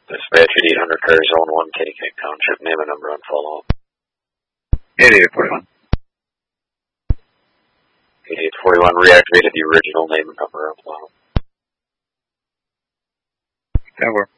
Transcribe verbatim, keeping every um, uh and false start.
Dispatch at eight hundred car zone one, Kennebec Township, name and number on follow-up. eighty-eight forty-one. eighty-eight forty-one, reactivated the original name and number on follow-up. ten four.